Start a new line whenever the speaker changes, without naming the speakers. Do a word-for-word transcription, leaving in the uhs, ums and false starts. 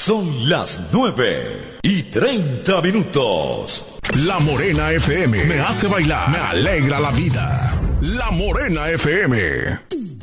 Son las nueve y treinta minutos.
La Morena F M me hace bailar, me alegra la vida. La Morena F M.